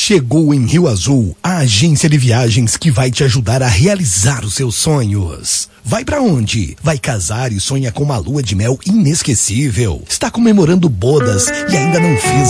Chegou em Rio Azul a agência de viagens que vai te ajudar a realizar os seus sonhos. Vai pra onde? Vai casar e sonha com uma lua de mel inesquecível? Está comemorando bodas e ainda não fez